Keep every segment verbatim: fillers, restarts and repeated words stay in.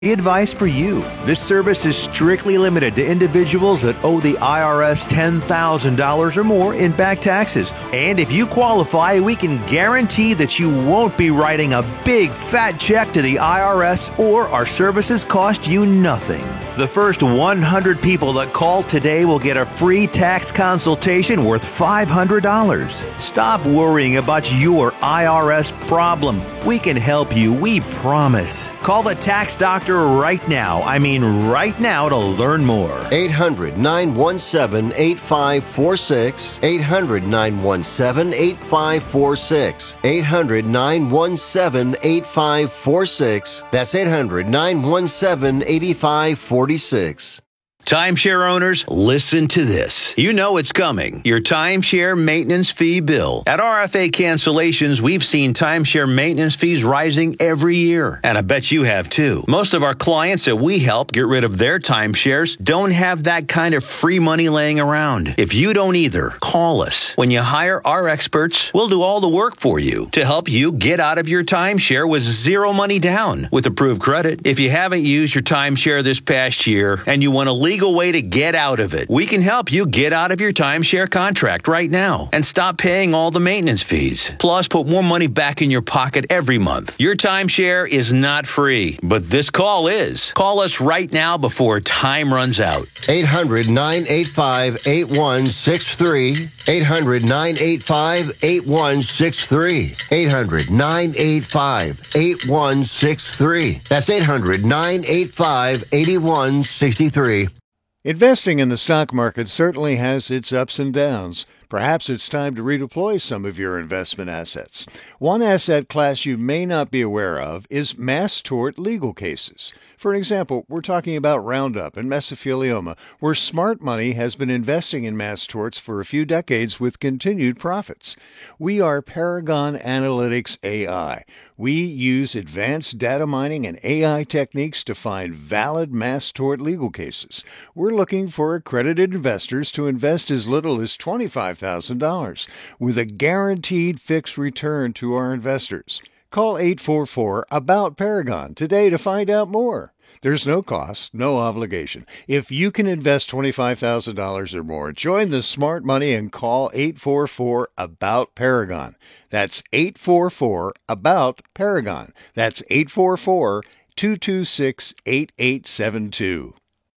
Advice for you. This service is strictly limited to individuals that owe the I R S ten thousand dollars or more in back taxes. And if you qualify, we can guarantee that you won't be writing a big fat check to the I R S, or our services cost you nothing. The first one hundred people that call today will get a free tax consultation worth five hundred dollars. Stop worrying about your I R S problem. We can help you, we promise. Call the tax doctor right now. I mean right now to learn more. eight hundred, nine one seven, eight five four six. eight hundred, nine one seven, eight five four six. eight hundred, nine one seven, eight five four six. That's eight hundred, nine one seven, eight five four six. Timeshare owners, listen to this. You know it's coming. Your timeshare maintenance fee bill. At R F A Cancellations, we've seen timeshare maintenance fees rising every year. And I bet you have too. Most of our clients that we help get rid of their timeshares don't have that kind of free money laying around. If you don't either, call us. When you hire our experts, we'll do all the work for you to help you get out of your timeshare with zero money down with approved credit. If you haven't used your timeshare this past year and you want to leave legal way to get out of it, we can help you get out of your timeshare contract right now and stop paying all the maintenance fees. Plus, put more money back in your pocket every month. Your timeshare is not free, but this call is. Call us right now before time runs out. eight hundred, nine eight five, eight one six three. eight hundred, nine eight five, eight one six three. eight hundred, nine eight five, eight one six three. That's eight hundred, nine eight five, eight one six three. Investing in the stock market certainly has its ups and downs. Perhaps it's time to redeploy some of your investment assets. One asset class you may not be aware of is mass tort legal cases. For example, we're talking about Roundup and mesothelioma, where smart money has been investing in mass torts for a few decades with continued profits. We are Paragon Analytics A I. We use advanced data mining and A I techniques to find valid mass tort legal cases. We're looking for accredited investors to invest as little as twenty-five thousand dollars with a guaranteed fixed return to our investors. Call eight four four, ABOUT Paragon today to find out more. There's no cost, no obligation. If you can invest twenty-five thousand dollars or more, join the smart money and call eight four four, ABOUT Paragon. That's eight four four, ABOUT Paragon. That's eight four four, two two six, eight eight seven two.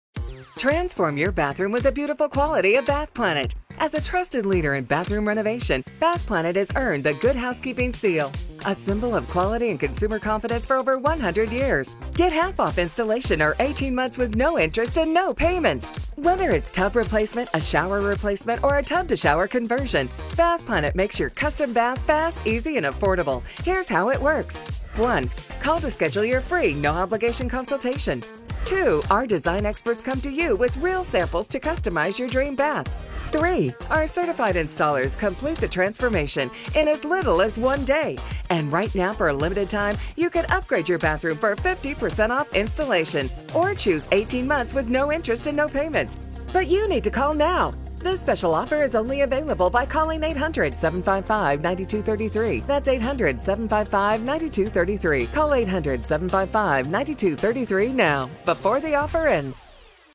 Transform your bathroom with the beautiful quality of Bath Planet. As a trusted leader in bathroom renovation, Bath Planet has earned the Good Housekeeping seal, a symbol of quality and consumer confidence for over one hundred years. Get half off installation or eighteen months with no interest and no payments. Whether it's tub replacement, a shower replacement, or a tub-to-shower conversion, Bath Planet makes your custom bath fast, easy, and affordable. Here's how it works. one. Call to schedule your free, no-obligation consultation. two. Our design experts come to you with real samples to customize your dream bath. three. Our certified installers complete the transformation in as little as one day. And right now, for a limited time, you can upgrade your bathroom for fifty percent off installation or choose eighteen months with no interest and no payments. But you need to call now. This special offer is only available by calling eight hundred, seven five five, nine two three three. That's eight hundred, seven five five, nine two three three. Call eight hundred, seven five five, nine two three three now, before the offer ends.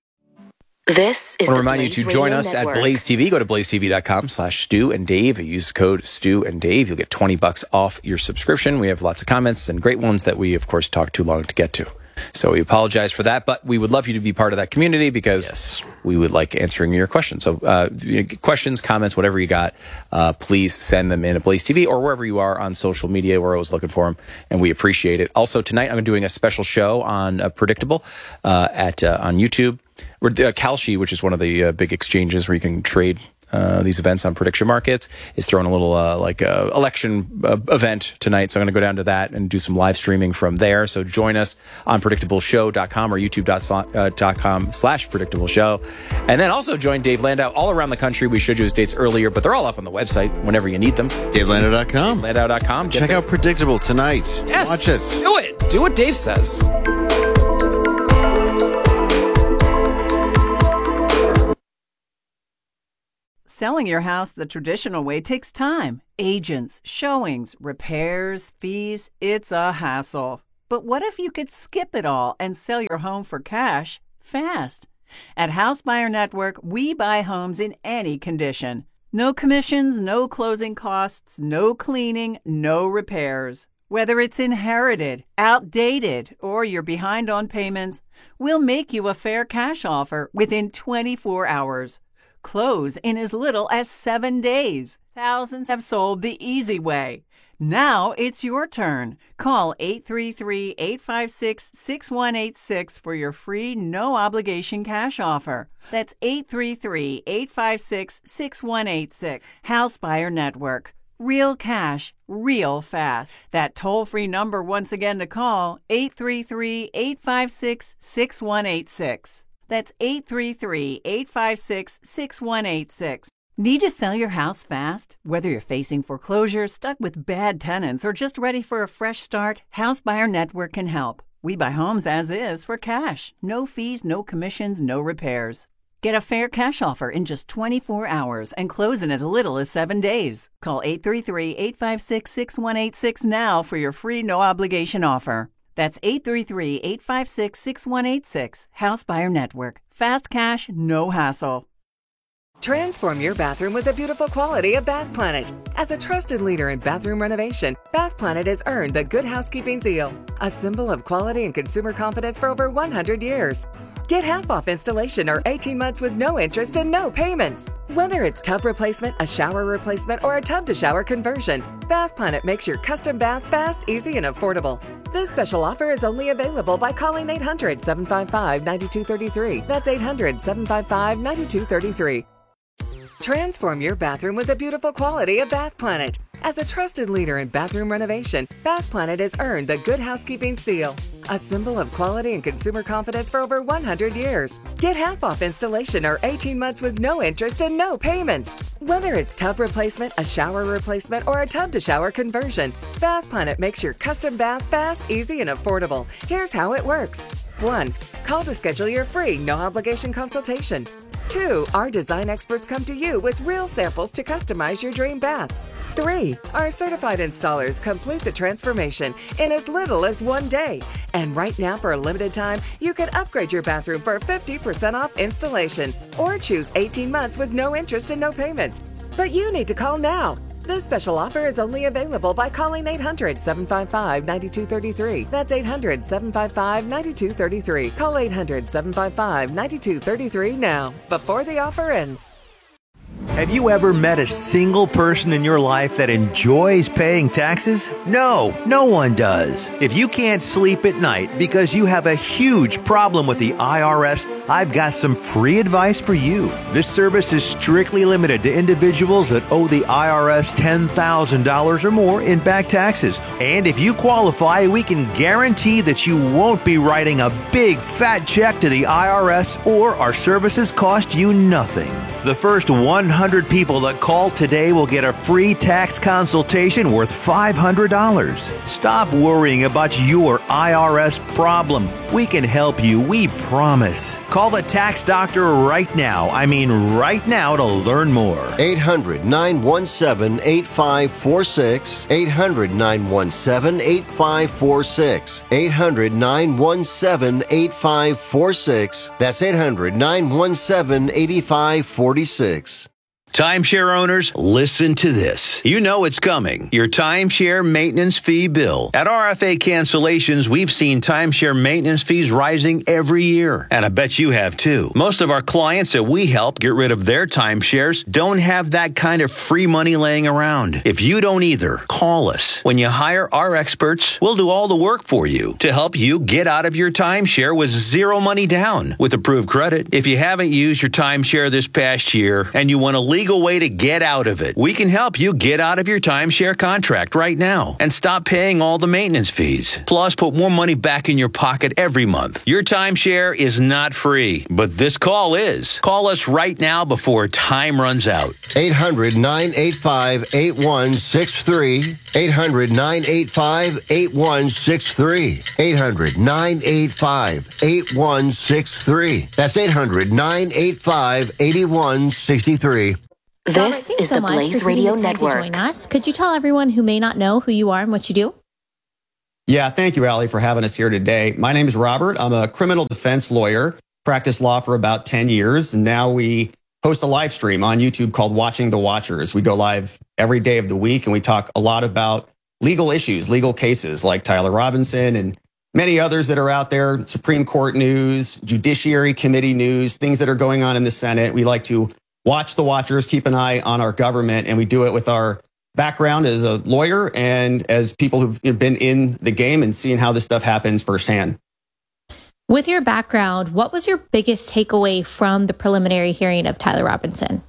This is I want to the remind Blaze you to join Radio us Network. at Blaze T V. Go to blaze t v dot com slash Stu and Dave. Use the code Stu and Dave. You'll get twenty bucks off your subscription. We have lots of comments and great ones that we, of course, talk too long to get to. So we apologize for that, but we would love you to be part of that community because yes. we would like answering your questions. So uh, questions, comments, whatever you got, uh, please send them in at Blaze T V or wherever you are on social media. We're always looking for them, and we appreciate it. Also, tonight I'm doing a special show on uh, Predictable uh, at uh, on YouTube. We're, uh, Kalshi, which is one of the uh, big exchanges where you can trade uh, these events on prediction markets, is throwing a little uh, like uh, election uh, event tonight. So I'm going to go down to that and do some live streaming from there. So join us on predictable show dot com or youtube dot com slash predictable show. And then also join Dave Landau all around the country. We showed you his dates earlier, but they're all up on the website whenever you need them. dave landau dot com. landau dot com. Check out Predictable tonight. Yes. Watch it. Do it. Do what Dave says. Selling your house the traditional way takes time. Agents, showings, repairs, fees. It's a hassle. But what if you could skip it all and sell your home for cash fast? At House Buyer Network, we buy homes in any condition. No commissions, no closing costs, no cleaning, no repairs. Whether it's inherited, outdated, or you're behind on payments, we'll make you a fair cash offer within twenty-four hours. Close in as little as seven days. Thousands have sold the easy way. Now it's your turn. Call eight three three, eight five six, six one eight six for your free no-obligation cash offer. That's eight three three, eight five six, six one eight six. House Buyer Network. Real cash, real fast. That toll-free number once again to call, eight three three, eight five six, six one eight six. That's eight three three, eight five six, six one eight six. Need to sell your house fast? Whether you're facing foreclosure, stuck with bad tenants, or just ready for a fresh start, House Buyer Network can help. We buy homes as is for cash. No fees, no commissions, no repairs. Get a fair cash offer in just twenty-four hours and close in as little as seven days. Call eight three three, eight five six, six one eight six now for your free no-obligation offer. That's eight three three, eight five six, six one eight six. House Buyer Network. Fast cash, no hassle. Transform your bathroom with the beautiful quality of Bath Planet. As a trusted leader in bathroom renovation, Bath Planet has earned the Good Housekeeping seal, a symbol of quality and consumer confidence for over one hundred years. Get half off installation or eighteen months with no interest and no payments. Whether it's tub replacement, a shower replacement, or a tub-to-shower conversion, Bath Planet makes your custom bath fast, easy, and affordable. This special offer is only available by calling eight hundred, seven five five, nine two three three. That's eight hundred, seven five five, nine two three three. Transform your bathroom with the beautiful quality of Bath Planet. As a trusted leader in bathroom renovation, Bath Planet has earned the Good Housekeeping seal, a symbol of quality and consumer confidence for over one hundred years. Get half off installation or eighteen months with no interest and no payments. Whether it's tub replacement, a shower replacement, or a tub-to-shower conversion, Bath Planet makes your custom bath fast, easy, and affordable. Here's how it works. one. Call to schedule your free no-obligation consultation. two. Our design experts come to you with real samples to customize your dream bath. three. Our certified installers complete the transformation in as little as one day. And right now, for a limited time, you can upgrade your bathroom for fifty percent off installation or choose eighteen months with no interest and no payments. But you need to call now. This special offer is only available by calling eight hundred, seven five five, nine two three three. That's eight hundred, seven five five, nine two three three. Call eight hundred, seven five five, nine two three three now, before the offer ends. Have you ever met a single person in your life that enjoys paying taxes? No, no one does. If you can't sleep at night because you have a huge problem with the I R S, I've got some free advice for you. This service is strictly limited to individuals that owe the I R S ten thousand dollars or more in back taxes. And if you qualify, we can guarantee that you won't be writing a big fat check to the I R S, or our services cost you nothing. The first one hundred people that call today will get a free tax consultation worth five hundred dollars. Stop worrying about your I R S problem. We can help you, we promise. Call the tax doctor right now. I mean right now to learn more. eight hundred, nine one seven, eight five four six. eight hundred, nine one seven, eight five four six. eight hundred, nine one seven, eight five four six. That's eight hundred, nine one seven, eight five four six. Timeshare owners, listen to this. You know it's coming. Your timeshare maintenance fee bill. At R F A Cancellations, we've seen timeshare maintenance fees rising every year. And I bet you have too. Most of our clients that we help get rid of their timeshares don't have that kind of free money laying around. If you don't either, call us. When you hire our experts, we'll do all the work for you to help you get out of your timeshare with zero money down with approved credit. If you haven't used your timeshare this past year and you want to leave legal way to get out of it, we can help you get out of your timeshare contract right now and stop paying all the maintenance fees. Plus, put more money back in your pocket every month. Your timeshare is not free, but this call is. Call us right now before time runs out. eight hundred, nine eight five, eight one six three. eight hundred, nine eight five, eight one six three. eight hundred, nine eight five, eight one six three. That's eight hundred, nine eight five, eight one six three. This is the Blaze Radio Network. Join us. Could you tell everyone who may not know who you are and what you do? Yeah, thank you, Allie, for having us here today. My name is Robert. I'm a criminal defense lawyer, practiced law for about ten years, and now we host a live stream on YouTube called Watching the Watchers. We go live every day of the week, and we talk a lot about legal issues, legal cases like Tyler Robinson and many others that are out there, Supreme Court news, Judiciary Committee news, things that are going on in the Senate. We like to watch the watchers, keep an eye on our government, and we do it with our background as a lawyer and as people who've been in the game and seeing how this stuff happens firsthand. With your background, what was your biggest takeaway from the preliminary hearing of Tyler Robinson?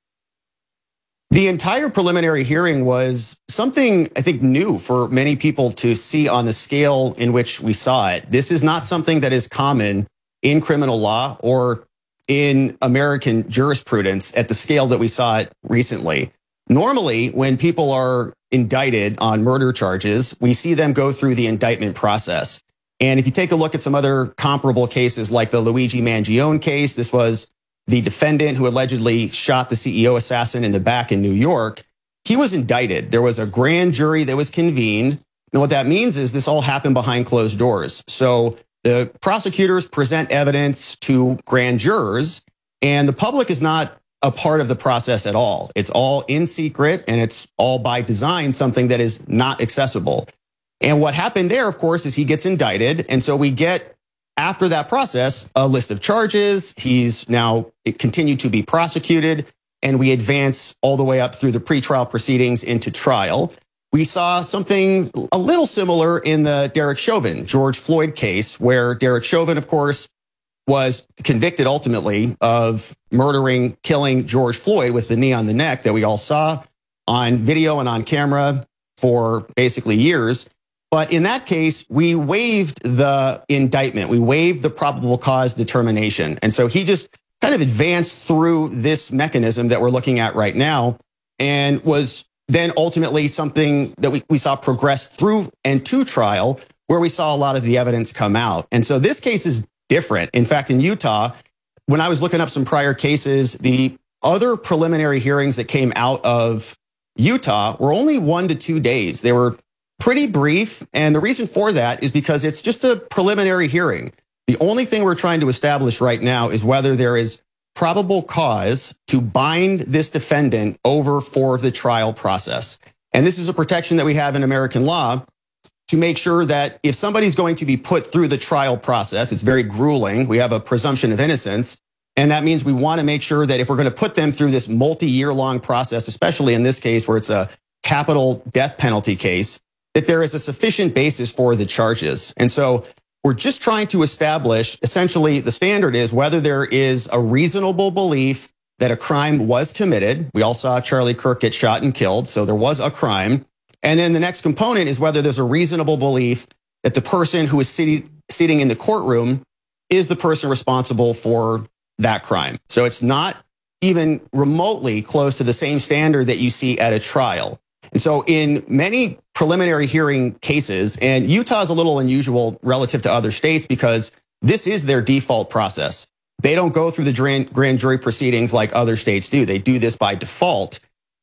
The entire preliminary hearing was something, I think, new for many people to see on the scale in which we saw it. This is not something that is common in criminal law or in American jurisprudence at the scale that we saw it recently. Normally, when people are indicted on murder charges, we see them go through the indictment process. And if you take a look at some other comparable cases like the Luigi Mangione case, this was the defendant who allegedly shot the C E O assassin in the back in New York. He was indicted. There was a grand jury that was convened. And what that means is this all happened behind closed doors. So the prosecutors present evidence to grand jurors, and the public is not a part of the process at all. It's all in secret, and it's all by design something that is not accessible. And what happened there, of course, is he gets indicted. And so we get, after that process, a list of charges. He's now continued to be prosecuted, and we advance all the way up through the pretrial proceedings into trial. We saw something a little similar in the Derek Chauvin, George Floyd case, where Derek Chauvin, of course, was convicted ultimately of murdering, killing George Floyd with the knee on the neck that we all saw on video and on camera for basically years. But in that case, we waived the indictment. We waived the probable cause determination. And so he just kind of advanced through this mechanism that we're looking at right now and was then ultimately something that we, we saw progress through and to trial where we saw a lot of the evidence come out. And so this case is different. In fact, in Utah, when I was looking up some prior cases, the other preliminary hearings that came out of Utah were only one to two days. They were pretty brief. And the reason for that is because it's just a preliminary hearing. The only thing we're trying to establish right now is whether there is probable cause to bind this defendant over for the trial process. And this is a protection that we have in American law to make sure that if somebody's going to be put through the trial process, it's very grueling. We have a presumption of innocence. And that means we want to make sure that if we're going to put them through this multi-year long process, especially in this case where it's a capital death penalty case, that there is a sufficient basis for the charges. And so we're just trying to establish, essentially, the standard is whether there is a reasonable belief that a crime was committed. We all saw Charlie Kirk get shot and killed, so there was a crime. And then the next component is whether there's a reasonable belief that the person who is sitting, sitting in the courtroom is the person responsible for that crime. So it's not even remotely close to the same standard that you see at a trial. And so in many preliminary hearing cases, and Utah is a little unusual relative to other states because this is their default process. They don't go through the grand jury proceedings like other states do. They do this by default.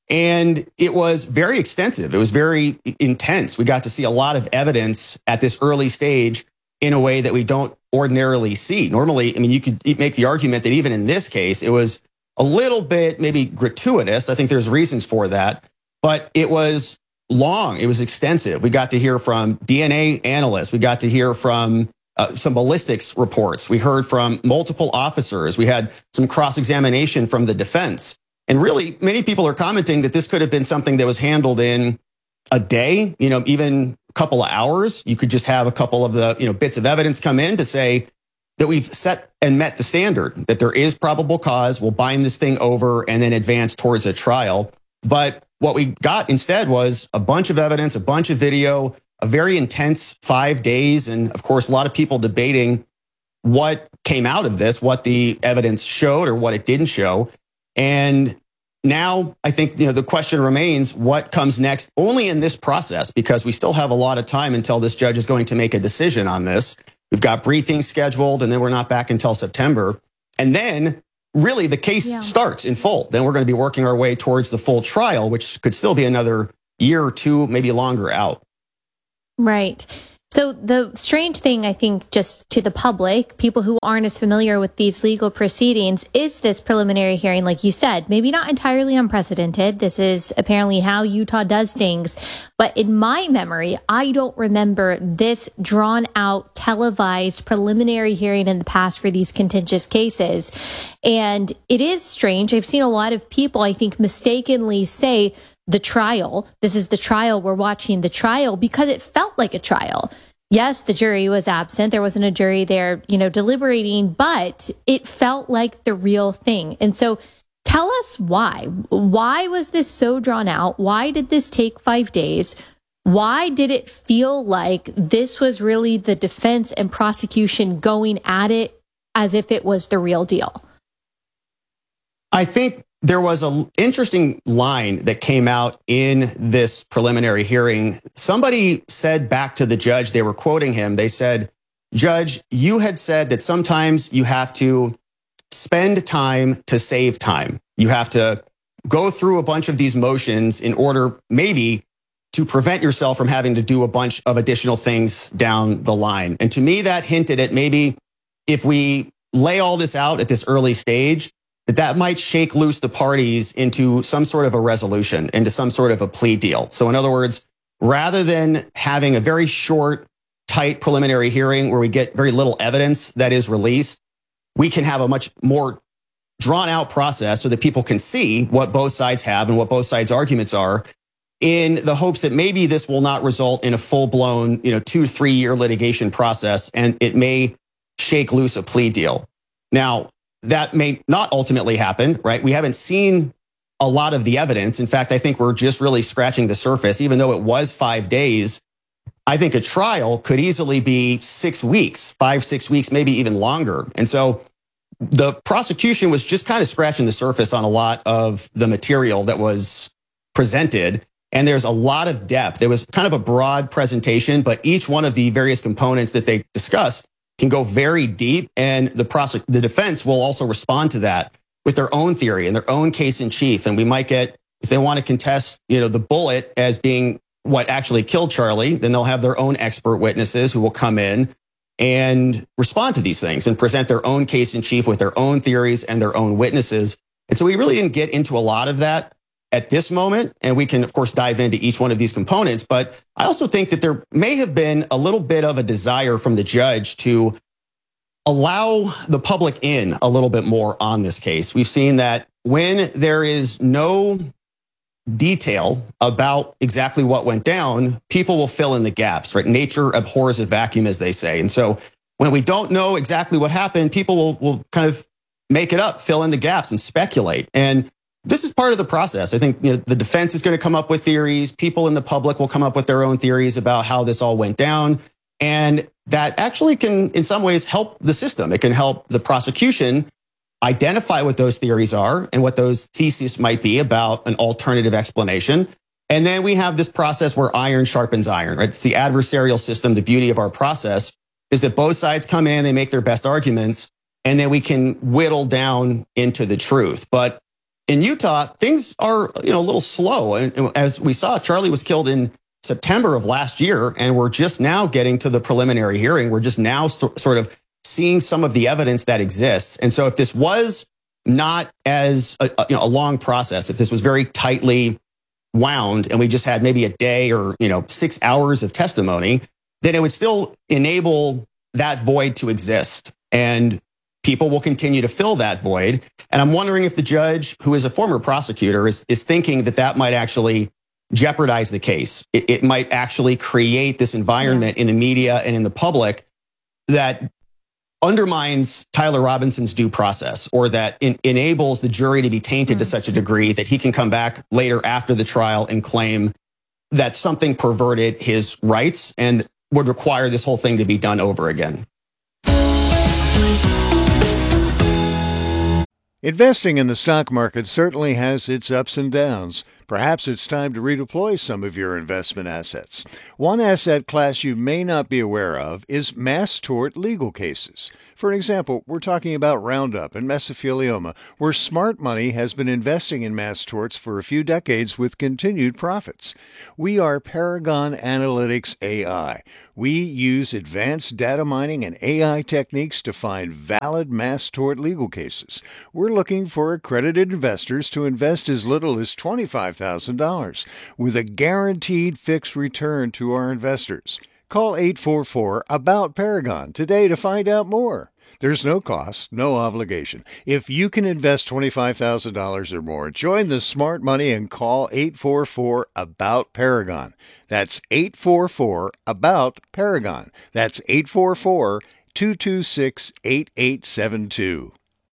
And it was very extensive. It was very intense. We got to see a lot of evidence at this early stage in a way that we don't ordinarily see. Normally, I mean, you could make the argument that even in this case, it was a little bit maybe gratuitous. I think there's reasons for that. But it was long. It was extensive. We got to hear from D N A analysts. We got to hear from uh, some ballistics reports. We heard from multiple officers. We had some cross-examination from the defense. And really, many people are commenting that this could have been something that was handled in a day, you know, even a couple of hours. You could just have a couple of the, you know, bits of evidence come in to say that we've set and met the standard, that there is probable cause. We'll bind this thing over and then advance towards a trial. But what we got instead was a bunch of evidence, a bunch of video, a very intense five days. And of course, a lot of people debating what came out of this, what the evidence showed or what it didn't show. And now I think, you know, the question remains, what comes next only in this process, because we still have a lot of time until this judge is going to make a decision on this. We've got briefings scheduled, and then we're not back until September. And then really the case yeah. starts in full. Then we're going to be working our way towards the full trial, which could still be another year or two, maybe longer out. Right. So the strange thing, I think, just to the public, people who aren't as familiar with these legal proceedings, is this preliminary hearing, like you said, maybe not entirely unprecedented. This is apparently how Utah does things. But in my memory, I don't remember this drawn out, televised preliminary hearing in the past for these contentious cases. And it is strange. I've seen a lot of people, I think, mistakenly say, the trial. This is the trial. We're watching the trial because it felt like a trial. Yes, the jury was absent. There wasn't a jury there, you know, deliberating, but it felt like the real thing. And so tell us why. Why was this so drawn out? Why did this take five days? Why did it feel like this was really the defense and prosecution going at it as if it was the real deal? I think there was an interesting line that came out in this preliminary hearing. Somebody said back to the judge, they were quoting him, they said, "Judge, you had said that sometimes you have to spend time to save time. You have to go through a bunch of these motions in order maybe to prevent yourself from having to do a bunch of additional things down the line." And to me, that hinted at maybe if we lay all this out at this early stage, that that might shake loose the parties into some sort of a resolution, into some sort of a plea deal. So in other words, rather than having a very short, tight preliminary hearing where we get very little evidence that is released, we can have a much more drawn out process so that people can see what both sides have and what both sides' arguments are, in the hopes that maybe this will not result in a full-blown, you know, two, three year litigation process, and it may shake loose a plea deal. Now, that may not ultimately happen, right? We haven't seen a lot of the evidence. In fact, I think we're just really scratching the surface. Even though it was five days, I think a trial could easily be six weeks, five, six weeks, maybe even longer. And so the prosecution was just kind of scratching the surface on a lot of the material that was presented. And there's a lot of depth. It was kind of a broad presentation, but each one of the various components that they discussed can go very deep, and the prosec- the defense will also respond to that with their own theory and their own case in chief. And we might get, if they want to contest, you know, the bullet as being what actually killed Charlie, then they'll have their own expert witnesses who will come in and respond to these things and present their own case in chief with their own theories and their own witnesses. And so we really didn't get into a lot of that at this moment. And we can, of course, dive into each one of these components. But I also think that there may have been a little bit of a desire from the judge to allow the public in a little bit more on this case. We've seen that when there is no detail about exactly what went down, people will fill in the gaps, right? Nature abhors a vacuum, as they say. And so when we don't know exactly what happened, people will, will kind of make it up, fill in the gaps and speculate. And this is part of the process. I think, you know, the defense is going to come up with theories. People in the public will come up with their own theories about how this all went down. And that actually can, in some ways, help the system. It can help the prosecution identify what those theories are and what those theses might be about an alternative explanation. And then we have this process where iron sharpens iron, right? It's the adversarial system. The beauty of our process is that both sides come in, they make their best arguments, and then we can whittle down into the truth. But in Utah, things are, you know, a little slow. And as we saw, Charlie was killed in September of last year, and we're just now getting to the preliminary hearing. We're just now st- sort of seeing some of the evidence that exists. And so if this was not as a, you know, a long process, if this was very tightly wound and we just had maybe a day or, you know, six hours of testimony, then it would still enable that void to exist. And people will continue to fill that void. And I'm wondering if the judge, who is a former prosecutor, is, is thinking that that might actually jeopardize the case. It, it might actually create this environment in the media and in the public that undermines Tyler Robinson's due process, or that in, enables the jury to be tainted mm. to such a degree that he can come back later after the trial and claim that something perverted his rights and would require this whole thing to be done over again. Investing in the stock market certainly has its ups and downs. Perhaps it's time to redeploy some of your investment assets. One asset class you may not be aware of is mass tort legal cases. For example, we're talking about Roundup and mesothelioma, where smart money has been investing in mass torts for a few decades with continued profits. We are Paragon Analytics A I. We use advanced data mining and A I techniques to find valid mass tort legal cases. We're looking for accredited investors to invest as little as twenty-five thousand dollars with a guaranteed fixed return to our investors. Call eight four four, A B O U T, Paragon today to find out more. There's no cost, no obligation. If you can invest twenty-five thousand dollars or more, join the smart money and call eight four four, A B O U T, Paragon. That's eight four four, A B O U T, Paragon. That's eight four four, two two six, eight eight seven two.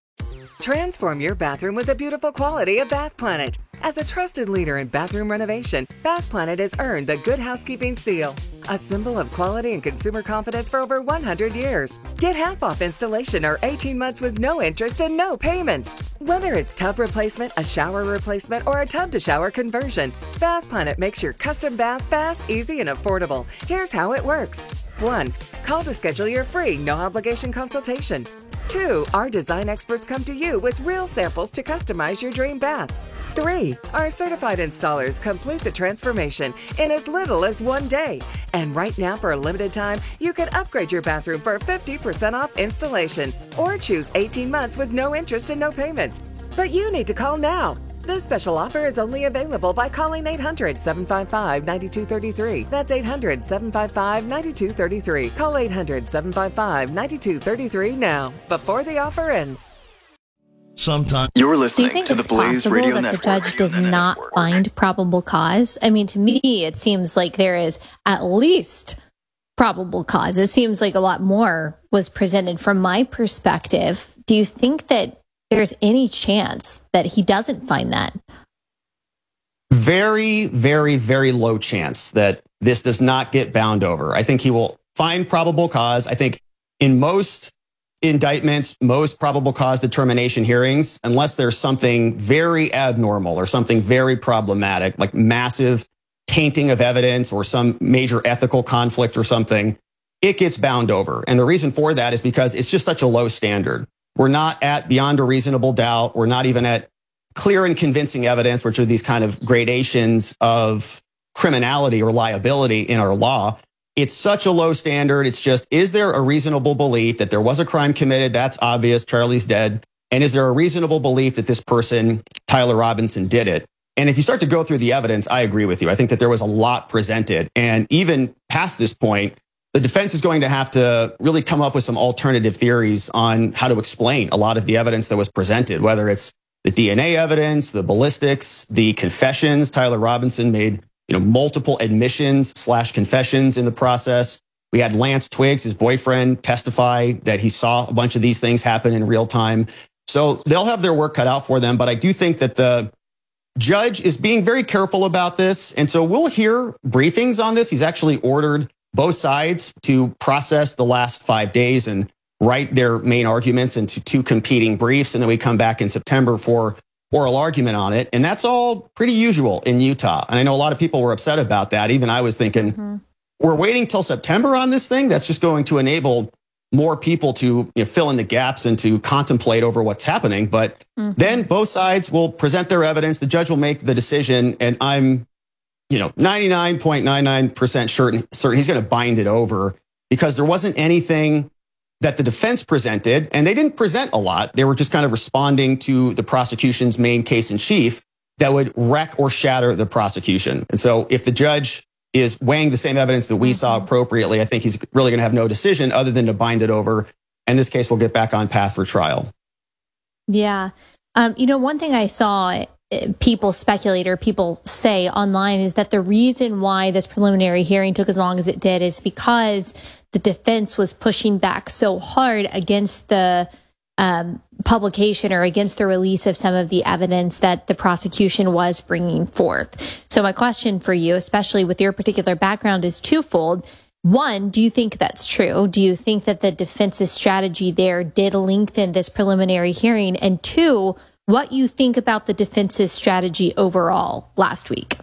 Transform your bathroom with the beautiful quality of Bath Planet. As a trusted leader in bathroom renovation, Bath Planet has earned the Good Housekeeping seal, a symbol of quality and consumer confidence for over one hundred years. Get half off installation or eighteen months with no interest and no payments. Whether it's tub replacement, a shower replacement, or a tub-to-shower conversion, Bath Planet makes your custom bath fast, easy, and affordable. Here's how it works. one. Call to schedule your free, no-obligation consultation. two. Our design experts come to you with real samples to customize your dream bath. three. Our certified installers complete the transformation in as little as one day. And right now, for a limited time, you can upgrade your bathroom for fifty percent off installation or choose eighteen months with no interest and no payments. But you need to call now. This special offer is only available by calling eight hundred, seven five five, nine two three three. That's eight hundred, seven five five, nine two three three. Call eight hundred, seven five five, nine two three three now, before the offer ends. Sometimes you're listening Do you think to the it's Blaze possible Radio that Network. the judge does not find probable cause? I mean, to me, it seems like there is at least probable cause. It seems like a lot more was presented from my perspective. Do you think that there's any chance that he doesn't find that? Very, very, very low chance that this does not get bound over. I think he will find probable cause. I think in most indictments, most probable cause determination hearings, unless there's something very abnormal or something very problematic, like massive tainting of evidence or some major ethical conflict or something, it gets bound over. And the reason for that is because it's just such a low standard. We're not at beyond a reasonable doubt. We're not even at clear and convincing evidence, which are these kind of gradations of criminality or liability in our law. It's such a low standard. It's just, is there a reasonable belief that there was a crime committed? That's obvious. Charlie's dead. And is there a reasonable belief that this person, Tyler Robinson, did it? And if you start to go through the evidence, I agree with you. I think that there was a lot presented. And even past this point, the defense is going to have to really come up with some alternative theories on how to explain a lot of the evidence that was presented, whether it's the D N A evidence, the ballistics, the confessions. Tyler Robinson made you know, multiple admissions slash confessions in the process. We had Lance Twiggs, his boyfriend, testify that he saw a bunch of these things happen in real time. So they'll have their work cut out for them. But I do think that the judge is being very careful about this. And so we'll hear briefings on this. He's actually ordered both sides to process the last five days and write their main arguments into two competing briefs. And then we come back in September for oral argument on it. And that's all pretty usual in Utah. And I know a lot of people were upset about that. Even I was thinking, mm-hmm. we're waiting till September on this thing. That's just going to enable more people to you know, fill in the gaps and to contemplate over what's happening. But mm-hmm. then both sides will present their evidence. The judge will make the decision. And I'm, you know, ninety-nine point nine nine percent certain, certain he's going to bind it over because there wasn't anything that the defense presented, and they didn't present a lot. They were just kind of responding to the prosecution's main case in chief that would wreck or shatter the prosecution. And so if the judge is weighing the same evidence that we mm-hmm. saw appropriately, I think he's really going to have no decision other than to bind it over. And this case will get back on path for trial. Yeah. Um, you know, one thing I saw people speculate or people say online is that the reason why this preliminary hearing took as long as it did is because the defense was pushing back so hard against the um, publication or against the release of some of the evidence that the prosecution was bringing forth. So my question for you, especially with your particular background, is twofold. One, do you think that's true? Do you think that the defense's strategy there did lengthen this preliminary hearing? And two, what you think about the defense's strategy overall last week.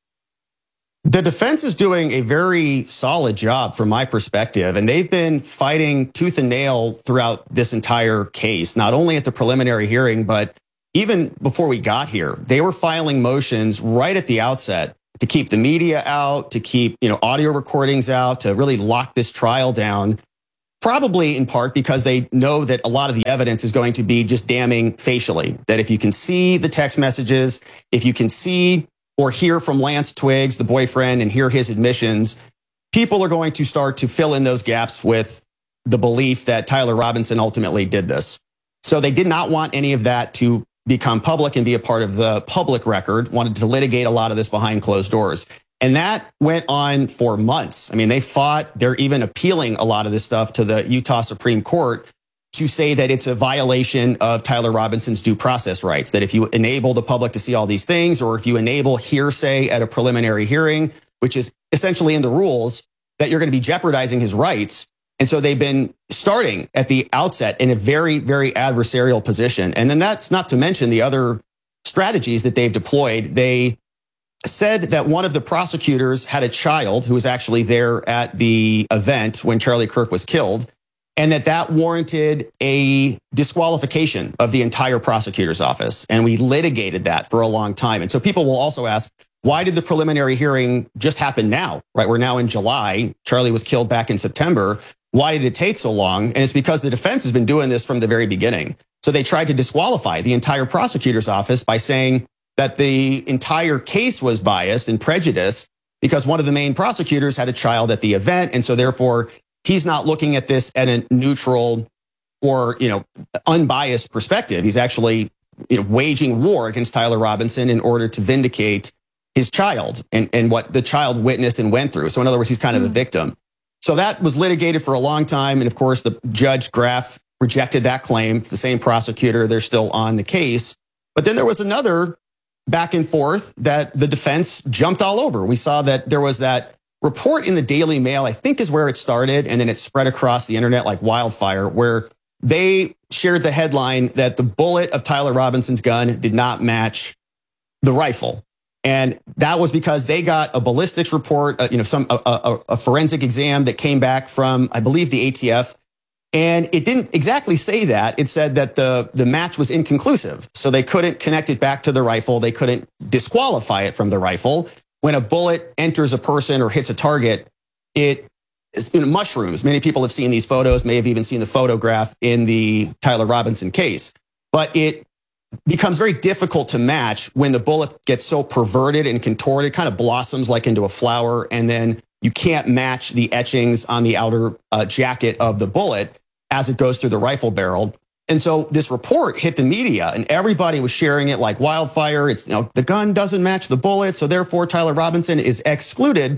The defense is doing a very solid job from my perspective, and they've been fighting tooth and nail throughout this entire case, not only at the preliminary hearing, but even before we got here. They were filing motions right at the outset to keep the media out, to keep, you know, audio recordings out, to really lock this trial down, probably in part because they know that a lot of the evidence is going to be just damning facially, that if you can see the text messages, if you can see or hear from Lance Twiggs, the boyfriend, and hear his admissions, people are going to start to fill in those gaps with the belief that Tyler Robinson ultimately did this. So they did not want any of that to become public and be a part of the public record, wanted to litigate a lot of this behind closed doors. And that went on for months. I mean, they fought, they're even appealing a lot of this stuff to the Utah Supreme Court to say that it's a violation of Tyler Robinson's due process rights, that if you enable the public to see all these things, or if you enable hearsay at a preliminary hearing, which is essentially in the rules, that you're going to be jeopardizing his rights. And so they've been starting at the outset in a very, very adversarial position. And then that's not to mention the other strategies that they've deployed. They said that one of the prosecutors had a child who was actually there at the event when Charlie Kirk was killed, and that that warranted a disqualification of the entire prosecutor's office. And we litigated that for a long time. And so people will also ask, why did the preliminary hearing just happen now? Right? We're now in July. Charlie was killed back in September. Why did it take so long? And it's because the defense has been doing this from the very beginning. So they tried to disqualify the entire prosecutor's office by saying that the entire case was biased and prejudiced because one of the main prosecutors had a child at the event. And so therefore, he's not looking at this at a neutral or, you know, unbiased perspective. He's actually, you know, waging war against Tyler Robinson in order to vindicate his child and, and what the child witnessed and went through. So in other words, he's kind of a victim. So that was litigated for a long time. And of course, the Judge Graff rejected that claim. It's the same prosecutor. They're still on the case. But then there was another back and forth that the defense jumped all over. We saw that there was that report in the Daily Mail, I think is where it started, and then it spread across the internet like wildfire, where they shared the headline that the bullet of Tyler Robinson's gun did not match the rifle. And that was because they got a ballistics report, uh, you know, some a, a, a forensic exam that came back from, I believe, the A T F. And it didn't exactly say that. It said that the, the match was inconclusive. So they couldn't connect it back to the rifle. They couldn't disqualify it from the rifle. When a bullet enters a person or hits a target, it you know, mushrooms. Many people have seen these photos, may have even seen the photograph in the Tyler Robinson case. But it becomes very difficult to match when the bullet gets so perverted and contorted, it kind of blossoms like into a flower, and then you can't match the etchings on the outer uh, jacket of the bullet as it goes through the rifle barrel. And so this report hit the media and everybody was sharing it like wildfire. It's, you know, the gun doesn't match the bullet, so therefore Tyler Robinson is excluded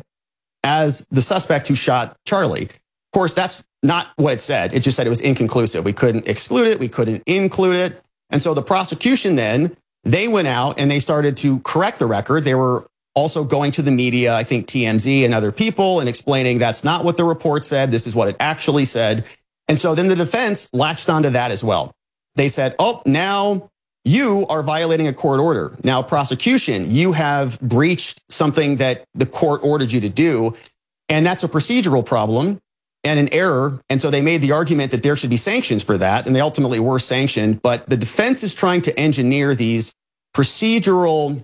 as the suspect who shot Charlie. Of course, that's not what it said. It just said it was inconclusive. We couldn't exclude it. We couldn't include it. And so the prosecution then, they went out and they started to correct the record. They were also going to the media, I think T M Z and other people, and explaining that's not what the report said. This is what it actually said. And so then the defense latched onto that as well. They said, oh, now you are violating a court order. Now, prosecution, you have breached something that the court ordered you to do. And that's a procedural problem and an error. And so they made the argument that there should be sanctions for that. And they ultimately were sanctioned. But the defense is trying to engineer these procedural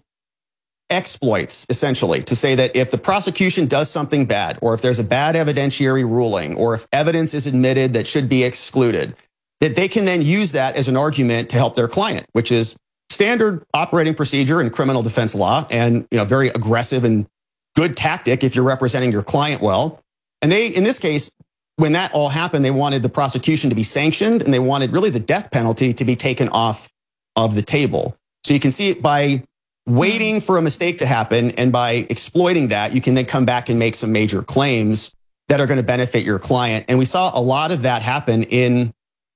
exploits, essentially, to say that if the prosecution does something bad, or if there's a bad evidentiary ruling, or if evidence is admitted that should be excluded, that they can then use that as an argument to help their client, which is standard operating procedure in criminal defense law, and, you know, very aggressive and good tactic if you're representing your client well. And they, in this case, when that all happened, they wanted the prosecution to be sanctioned, and they wanted really the death penalty to be taken off of the table. So you can see it by waiting for a mistake to happen, and by exploiting that, you can then come back and make some major claims that are going to benefit your client. And we saw a lot of that happen in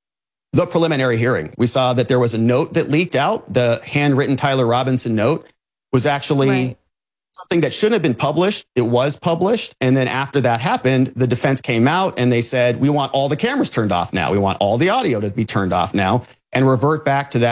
the preliminary hearing. We saw that there was a note that leaked out. The handwritten Tyler Robinson note was actually right. something that shouldn't have been published. It was published. And then after that happened, the defense came out and they said, we want all the cameras turned off now. We want all the audio to be turned off now, and revert back to that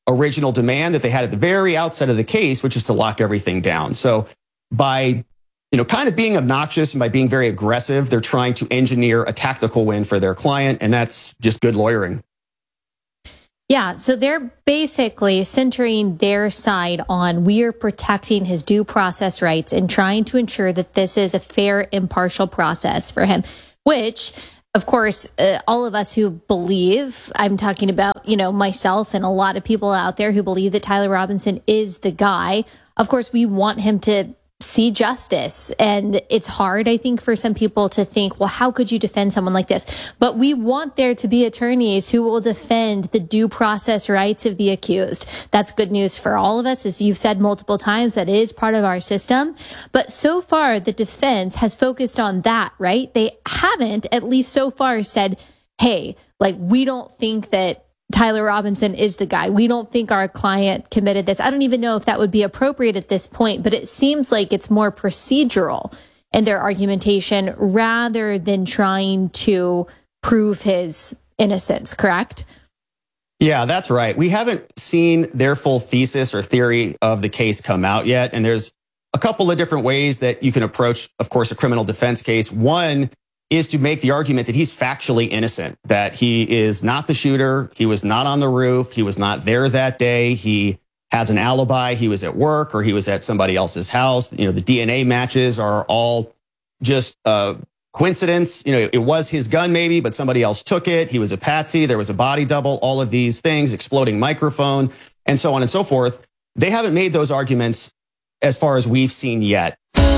original demand that they had at the very outset of the case, which is to lock everything down. So by, you know, kind of being obnoxious and by being very aggressive, they're trying to engineer a tactical win for their client, and that's just good lawyering. Yeah, so they're basically centering their side on we're protecting his due process rights and trying to ensure that this is a fair, impartial process for him, which, of course, uh, all of us who believe, I'm talking about, you know, myself and a lot of people out there who believe that Tyler Robinson is the guy. Of course, we want him to see justice. And it's hard, I think, for some people to think, well, how could you defend someone like this? But we want there to be attorneys who will defend the due process rights of the accused. That's good news for all of us. As you've said multiple times, that is part of our system. But so far, the defense has focused on that, right? They haven't, at least so far, said, hey, like, we don't think that Tyler Robinson is the guy. We don't think our client committed this. I don't even know if that would be appropriate at this point, but it seems like it's more procedural in their argumentation rather than trying to prove his innocence, correct? Yeah, that's right. We haven't seen their full thesis or theory of the case come out yet. And there's a couple of different ways that you can approach, of course, a criminal defense case. One is to make the argument that he's factually innocent, that he is not the shooter, he was not on the roof, he was not there that day, he has an alibi, he was at work or he was at somebody else's house. You know, the D N A matches are all just a coincidence. You know, it was his gun maybe, but somebody else took it. He was a patsy, there was a body double, all of these things, exploding microphone, and so on and so forth. They haven't made those arguments as far as we've seen yet.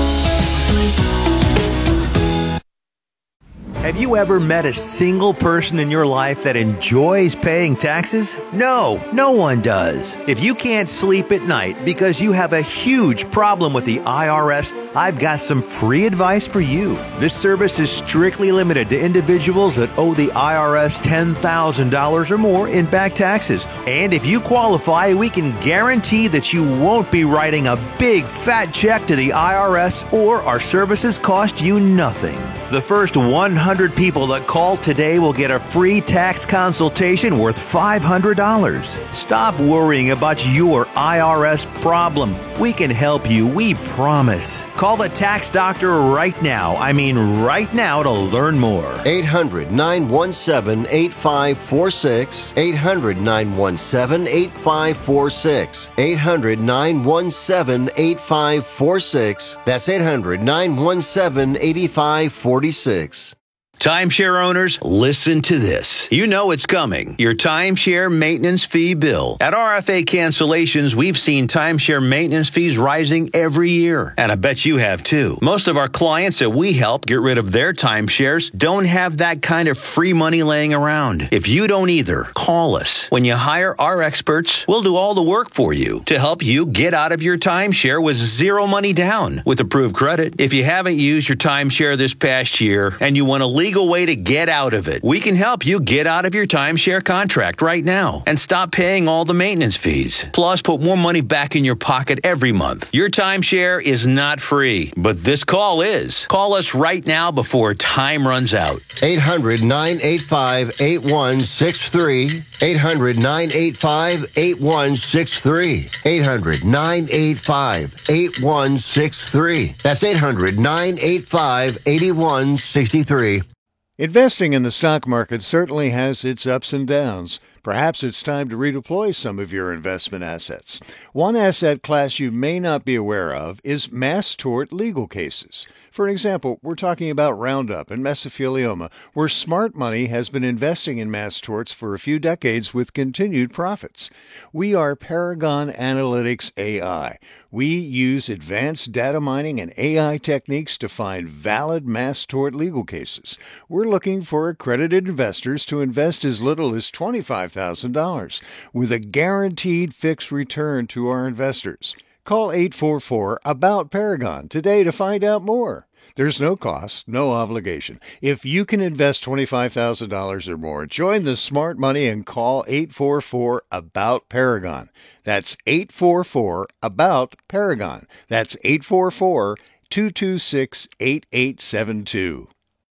Have you ever met a single person in your life that enjoys paying taxes? No, no one does. If you can't sleep at night because you have a huge problem with the I R S, I've got some free advice for you. This service is strictly limited to individuals that owe the I R S ten thousand dollars or more in back taxes. And if you qualify, we can guarantee that you won't be writing a big fat check to the I R S, or our services cost you nothing. The first one hundred people that call today will get a free tax consultation worth five hundred dollars. Stop worrying about your I R S problem. We can help you, we promise. Call the tax doctor right now. I mean right now to learn more. eight hundred, nine one seven, eight five four six. eight hundred, nine one seven, eight five four six. eight hundred, nine one seven, eight five four six. That's eight hundred, nine one seven, eight five four six. Timeshare owners, listen to this. You know it's coming. Your timeshare maintenance fee bill. At R F A Cancellations, we've seen timeshare maintenance fees rising every year. And I bet you have too. Most of our clients that we help get rid of their timeshares don't have that kind of free money laying around. If you don't either, call us. When you hire our experts, we'll do all the work for you to help you get out of your timeshare with zero money down with approved credit. If you haven't used your timeshare this past year and you want to leave legal way to get out of it, we can help you get out of your timeshare contract right now and stop paying all the maintenance fees. Plus, put more money back in your pocket every month. Your timeshare is not free, but this call is. Call us right now before time runs out. eight hundred, nine eight five, eight one six three. eight hundred, nine eight five, eight one six three. eight hundred, nine eight five, eight one six three. That's eight hundred, nine eight five, eight one six three. Investing in the stock market certainly has its ups and downs. Perhaps it's time to redeploy some of your investment assets. One asset class you may not be aware of is mass tort legal cases. For example, we're talking about Roundup and mesothelioma, where smart money has been investing in mass torts for a few decades with continued profits. We are Paragon Analytics A I. We use advanced data mining and A I techniques to find valid mass tort legal cases. We're looking for accredited investors to invest as little as twenty-five thousand dollars with a guaranteed fixed return to our investors. Call eight four four, ABOUT Paragon today to find out more. There's no cost, no obligation. If you can invest twenty-five thousand dollars or more, join the smart money and call eight four four, ABOUT Paragon. That's eight four four, ABOUT Paragon. That's eight four four, two two six, eight eight seven two.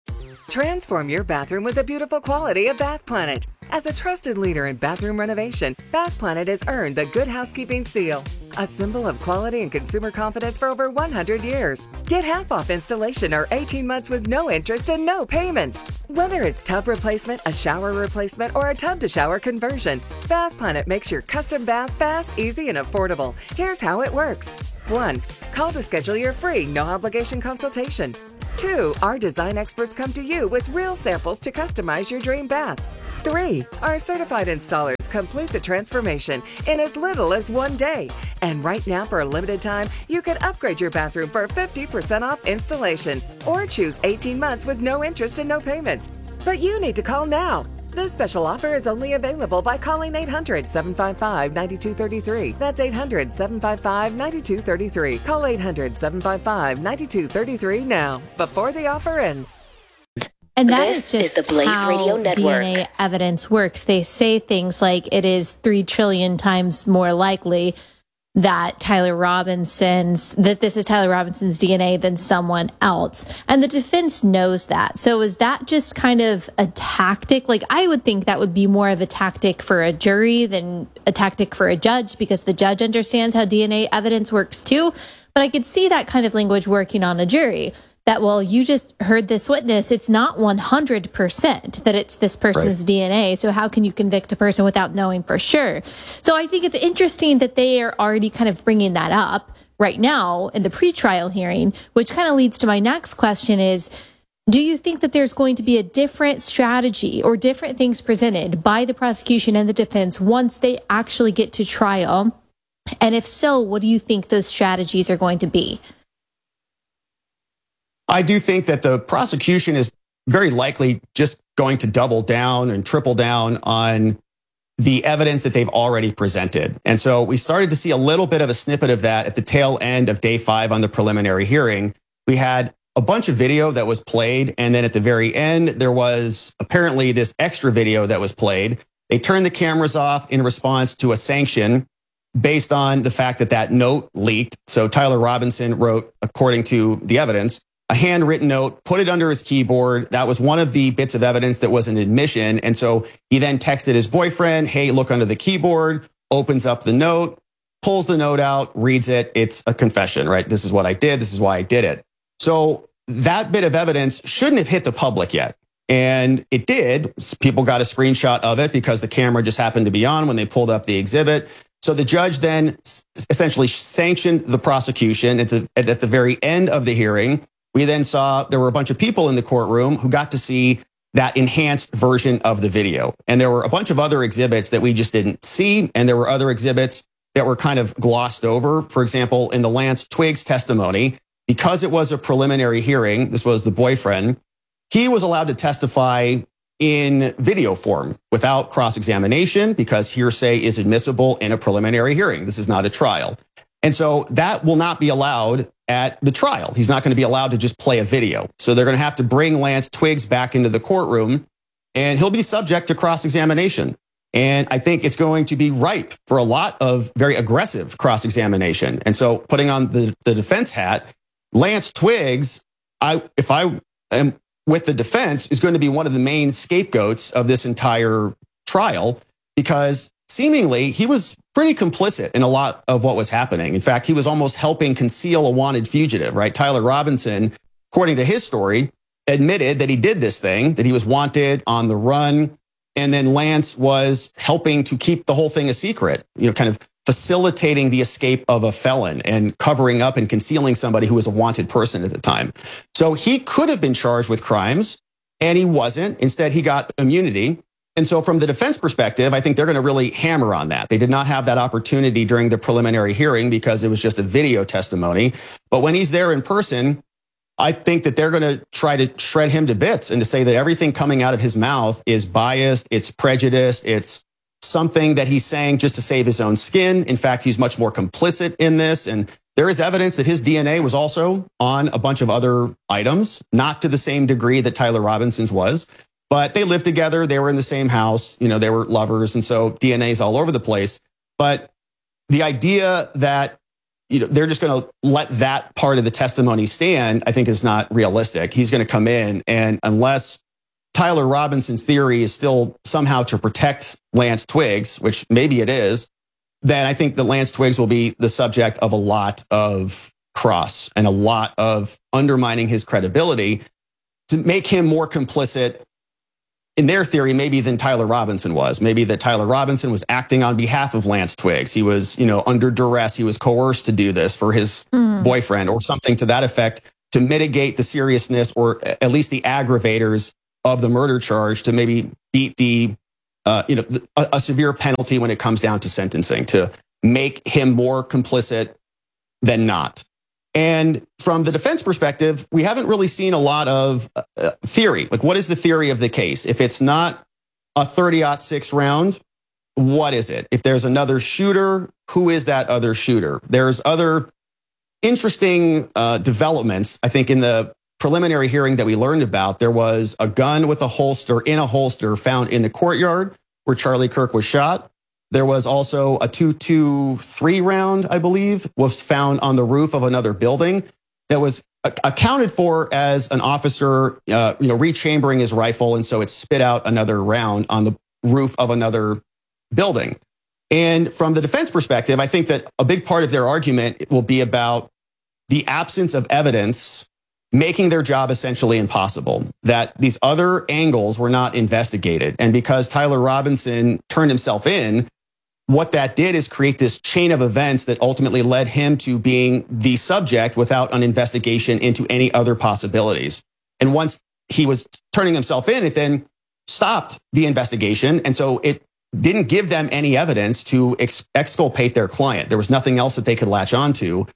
Transform your bathroom with the beautiful quality of Bath Planet. As a trusted leader in bathroom renovation, Bath Planet has earned the Good Housekeeping seal, a symbol of quality and consumer confidence for over one hundred years. Get half off installation or eighteen months with no interest and no payments. Whether it's tub replacement, a shower replacement, or a tub-to-shower conversion, Bath Planet makes your custom bath fast, easy, and affordable. Here's how it works. one. Call to schedule your free, no-obligation consultation. two. Our design experts come to you with real samples to customize your dream bath. three. Our certified installers complete the transformation in as little as one day. And right now, for a limited time, you can upgrade your bathroom for fifty percent off installation or choose eighteen months with no interest and no payments. But you need to call now. This special offer is only available by calling eight hundred, seven five five, nine two three three. That's eight hundred, seven five five, nine two three three. Call eight hundred, seven five five, nine two three three now, before the offer ends. And that This is just is the Blaze how Radio Network. D N A evidence works. They say things like it is three trillion times more likely that Tyler Robinson's, that this is Tyler Robinson's D N A than someone else. And the defense knows that. So is that just kind of a tactic? Like, I would think that would be more of a tactic for a jury than a tactic for a judge, because the judge understands how D N A evidence works too. But I could see that kind of language working on a jury. That, well, you just heard this witness. It's not one hundred percent that it's this person's right. D N A. So how can you convict a person without knowing for sure? So I think it's interesting that they are already kind of bringing that up right now in the pretrial hearing, which kind of leads to my next question is, do you think that there's going to be a different strategy or different things presented by the prosecution and the defense once they actually get to trial? And if so, what do you think those strategies are going to be? I do think that the prosecution is very likely just going to double down and triple down on the evidence that they've already presented. And so we started to see a little bit of a snippet of that at the tail end of day five on the preliminary hearing. We had a bunch of video that was played, and then at the very end, there was apparently this extra video that was played. They turned the cameras off in response to a sanction based on the fact that that note leaked. So Tyler Robinson wrote, according to the evidence, a handwritten note, put it under his keyboard. That was one of the bits of evidence that was an admission. And so he then texted his boyfriend, hey, look under the keyboard, opens up the note, pulls the note out, reads it. It's a confession, right? This is what I did. This is why I did it. So that bit of evidence shouldn't have hit the public yet. And it did. People got a screenshot of it because the camera just happened to be on when they pulled up the exhibit. So the judge then essentially sanctioned the prosecution at the, at the very end of the hearing. We then saw there were a bunch of people in the courtroom who got to see that enhanced version of the video. And there were a bunch of other exhibits that we just didn't see. And there were other exhibits that were kind of glossed over. For example, in the Lance Twiggs testimony, because it was a preliminary hearing, this was the boyfriend, he was allowed to testify in video form without cross-examination because hearsay is admissible in a preliminary hearing. This is not a trial. And so that will not be allowed at the trial. He's not going to be allowed to just play a video. So they're going to have to bring Lance Twiggs back into the courtroom, and he'll be subject to cross-examination. And I think it's going to be ripe for a lot of very aggressive cross-examination. And so putting on the, the defense hat, Lance Twiggs, I, if I am with the defense, is going to be one of the main scapegoats of this entire trial because seemingly he was pretty complicit in a lot of what was happening. In fact, he was almost helping conceal a wanted fugitive, right? Tyler Robinson, according to his story, admitted that he did this thing, that he was wanted on the run. And then Lance was helping to keep the whole thing a secret, you know, kind of facilitating the escape of a felon and covering up and concealing somebody who was a wanted person at the time. So he could have been charged with crimes and he wasn't. Instead, he got immunity. And so from the defense perspective, I think they're going to really hammer on that. They did not have that opportunity during the preliminary hearing because it was just a video testimony. But when he's there in person, I think that they're going to try to shred him to bits and to say that everything coming out of his mouth is biased, it's prejudiced, it's something that he's saying just to save his own skin. In fact, he's much more complicit in this. And there is evidence that his D N A was also on a bunch of other items, not to the same degree that Tyler Robinson's was. But they lived together. They were in the same house. You know, they were lovers. And so D N A is all over the place. But the idea that you know, they're just going to let that part of the testimony stand, I think is not realistic. He's going to come in, and unless Tyler Robinson's theory is still somehow to protect Lance Twiggs, which maybe it is, then I think that Lance Twiggs will be the subject of a lot of cross and a lot of undermining his credibility to make him more complicit in their theory, maybe than Tyler Robinson was. Maybe that Tyler Robinson was acting on behalf of Lance Twiggs. He was, you know, under duress. He was coerced to do this for his mm. boyfriend or something to that effect to mitigate the seriousness or at least the aggravators of the murder charge, to maybe beat the, uh, you know, a, a severe penalty when it comes down to sentencing, to make him more complicit than not. And from the defense perspective, we haven't really seen a lot of uh, theory. Like, what is the theory of the case? If it's not a thirty aught six round, what is it? If there's another shooter, who is that other shooter? There's other interesting uh, developments. I think in the preliminary hearing that we learned about, there was a gun with a holster in a holster found in the courtyard where Charlie Kirk was shot. There was also a two twenty-three round, I believe, was found on the roof of another building that was accounted for as an officer, uh, you know, rechambering his rifle. And so it spit out another round on the roof of another building. And from the defense perspective, I think that a big part of their argument will be about the absence of evidence making their job essentially impossible, that these other angles were not investigated. And because Tyler Robinson turned himself in, what that did is create this chain of events that ultimately led him to being the subject without an investigation into any other possibilities. And once he was turning himself in, it then stopped the investigation. And so it didn't give them any evidence to ex- exculpate their client. There was nothing else that they could latch onto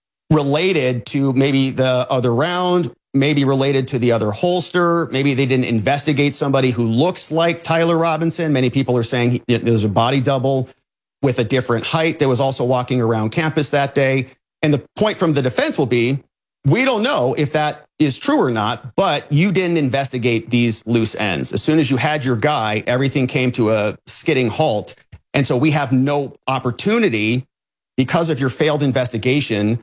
related to maybe the other round, maybe related to the other holster. Maybe they didn't investigate somebody who looks like Tyler Robinson. Many people are saying he, there's a body double with a different height that was also walking around campus that day. And the point from the defense will be, we don't know if that is true or not, but you didn't investigate these loose ends. As soon as you had your guy, everything came to a skidding halt. And so we have no opportunity, because of your failed investigation,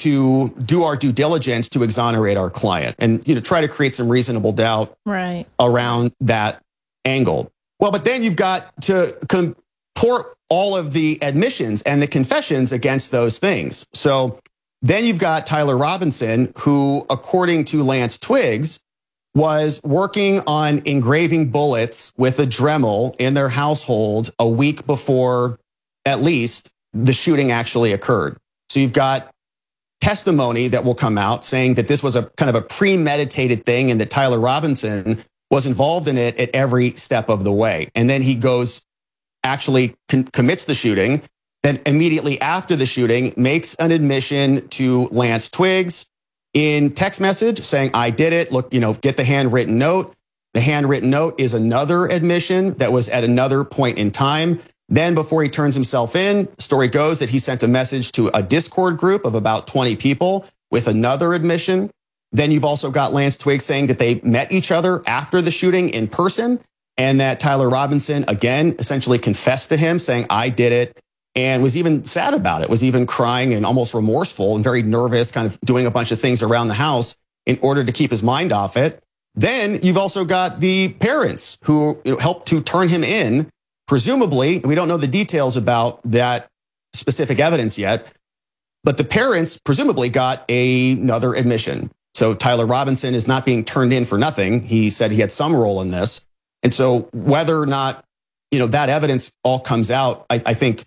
to do our due diligence to exonerate our client and, you know, try to create some reasonable doubt right. around that angle. Well, but then you've got to comport all of the admissions and the confessions against those things. So then you've got Tyler Robinson, who, according to Lance Twiggs, was working on engraving bullets with a Dremel in their household a week before, at least, the shooting actually occurred. So you've got testimony that will come out saying that this was a kind of a premeditated thing and that Tyler Robinson was involved in it at every step of the way. And then he goes, actually con- commits the shooting. Then immediately after the shooting, makes an admission to Lance Twiggs in text message saying, I did it. Look, you know, get the handwritten note. The handwritten note is another admission that was at another point in time. Then before he turns himself in, story goes that he sent a message to a Discord group of about twenty people with another admission. Then you've also got Lance Twiggs saying that they met each other after the shooting in person, and that Tyler Robinson, again, essentially confessed to him saying, I did it, and was even sad about it, was even crying and almost remorseful and very nervous, kind of doing a bunch of things around the house in order to keep his mind off it. Then you've also got the parents who, you know, helped to turn him in. Presumably, we don't know the details about that specific evidence yet, but the parents presumably got a, another admission. So Tyler Robinson is not being turned in for nothing. He said he had some role in this. And so whether or not, you know, that evidence all comes out, I, I think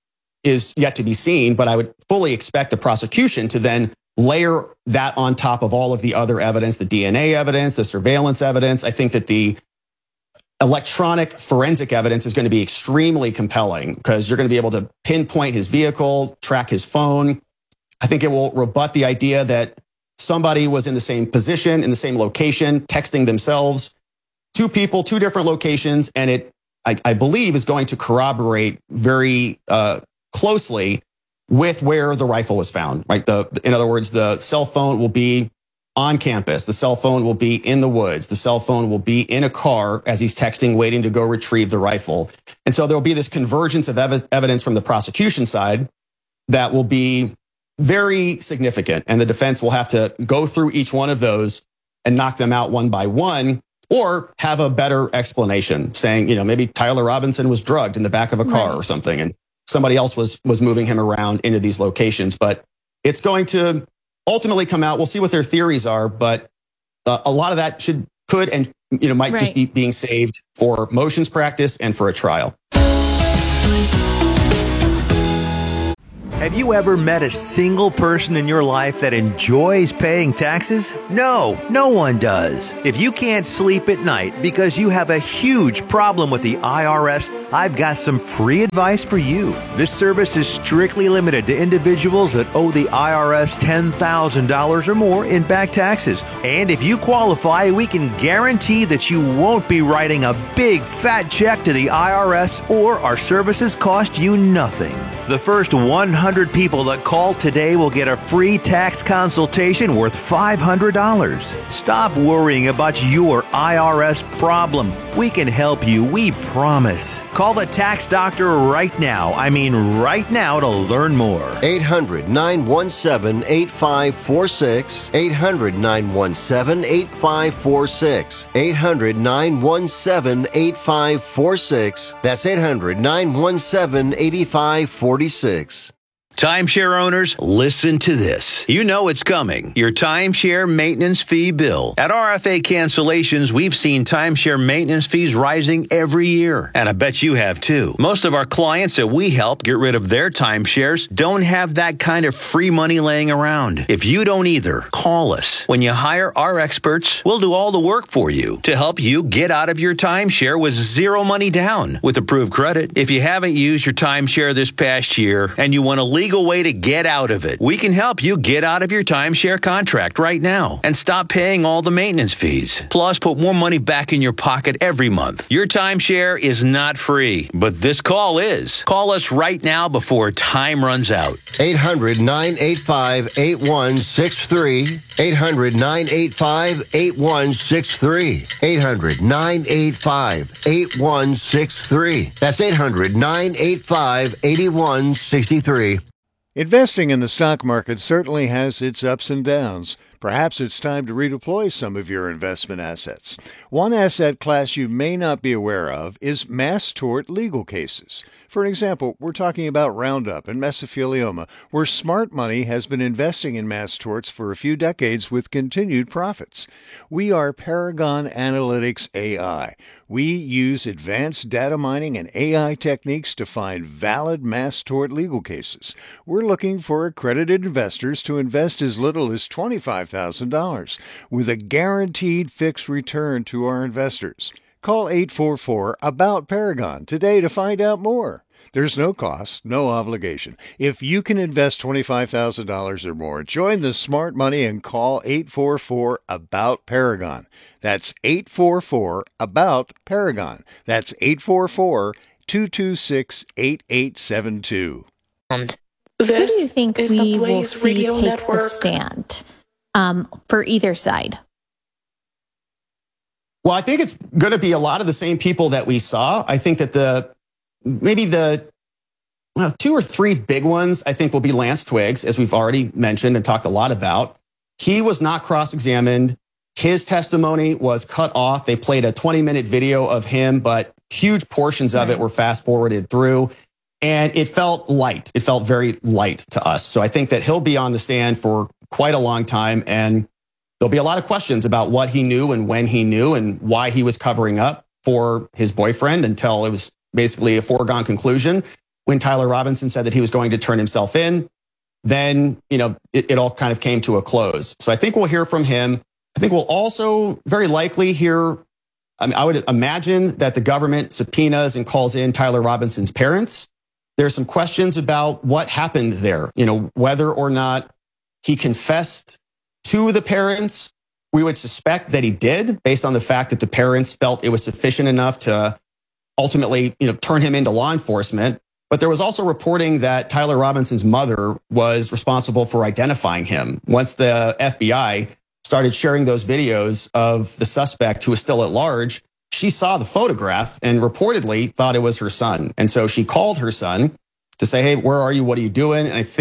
is yet to be seen, but I would fully expect the prosecution to then layer that on top of all of the other evidence, the D N A evidence, the surveillance evidence. I think that the electronic forensic evidence is going to be extremely compelling because you're going to be able to pinpoint his vehicle, track his phone. I think it will rebut the idea that somebody was in the same position, in the same location, texting themselves. Two people, two different locations, and it, I, I believe, is going to corroborate very uh, closely with where the rifle was found. Right? The, in other words, the cell phone will be on campus. The cell phone will be in the woods. The cell phone will be in a car as he's texting, waiting to go retrieve the rifle. And so there will be this convergence of ev- evidence from the prosecution side that will be very significant. And the defense will have to go through each one of those and knock them out one by one, or have a better explanation saying, you know, maybe Tyler Robinson was drugged in the back of a car right. or something, and somebody else was was moving him around into these locations. But it's going to ultimately come out. We'll see what their theories are, but uh, a lot of that should could and you know might right. just be being saved for motions practice and for a trial. Have you ever met a single person in your life that enjoys paying taxes? No, no one does. If you can't sleep at night because you have a huge problem with the I R S, I've got some free advice for you. This service is strictly limited to individuals that owe the I R S ten thousand dollars or more in back taxes. And if you qualify, we can guarantee that you won't be writing a big fat check to the I R S, or our services cost you nothing. The first one hundred people that call today will get a free tax consultation worth five hundred dollars. Stop worrying about your I R S problem. We can help you, we promise. Call the tax doctor right now. I mean right now to learn more. eight hundred, nine one seven, eight five four six. eight hundred, nine one seven, eight five four six. eight hundred, nine one seven, eight five four six. That's eight hundred, nine one seven, eight five four six. Timeshare owners, listen to this. You know it's coming. Your timeshare maintenance fee bill. At R F A Cancellations, we've seen timeshare maintenance fees rising every year. And I bet you have too. Most of our clients that we help get rid of their timeshares don't have that kind of free money laying around. If you don't either, call us. When you hire our experts, we'll do all the work for you to help you get out of your timeshare with zero money down with approved credit. If you haven't used your timeshare this past year and you want to leave way to get out of it, we can help you get out of your timeshare contract right now and stop paying all the maintenance fees. Plus, put more money back in your pocket every month. Your timeshare is not free, but this call is. Call us right now before time runs out. eight hundred, nine eight five, eight one six three. eight hundred, nine eight five, eight one six three. eight hundred, nine eight five, eight one six three. That's eight hundred, nine eight five, eight one six three. Investing in the stock market certainly has its ups and downs. Perhaps it's time to redeploy some of your investment assets. One asset class you may not be aware of is mass tort legal cases. For example, we're talking about Roundup and mesothelioma, where smart money has been investing in mass torts for a few decades with continued profits. We are Paragon Analytics A I. We use advanced data mining and A I techniques to find valid mass tort legal cases. We're looking for accredited investors to invest as little as twenty-five thousand dollars with a guaranteed fixed return to our investors. Call eight four four, A B O U T, Paragon today to find out more. There's no cost, no obligation. If you can invest twenty-five thousand dollars or more, join the smart money and call eight four four, A B O U T, Paragon. That's eight four four, A B O U T, Paragon. That's eight four four, two two six, eight eight seven two. And who do you think we will see take Network. the stand um, for either side? Well, I think it's going to be a lot of the same people that we saw. I think that the maybe the well, two or three big ones, I think, will be Lance Twiggs, as we've already mentioned and talked a lot about. He was not cross-examined. His testimony was cut off. They played a twenty-minute video of him, but huge portions of it were fast-forwarded through. And it felt light. It felt very light to us. So I think that he'll be on the stand for quite a long time. And there'll be a lot of questions about what he knew and when he knew and why he was covering up for his boyfriend until it was basically a foregone conclusion. When Tyler Robinson said that he was going to turn himself in, then, you know, it, it all kind of came to a close. So I think we'll hear from him. I think we'll also very likely hear, I mean, I would imagine that the government subpoenas and calls in Tyler Robinson's parents. There's some questions about what happened there, you know, whether or not he confessed to the parents. We would suspect that he did, based on the fact that the parents felt it was sufficient enough to ultimately, you know, turn him into law enforcement. But there was also reporting that Tyler Robinson's mother was responsible for identifying him. Once the F B I started sharing those videos of the suspect who was still at large, she saw the photograph and reportedly thought it was her son. And so she called her son to say, hey, where are you? What are you doing? And I think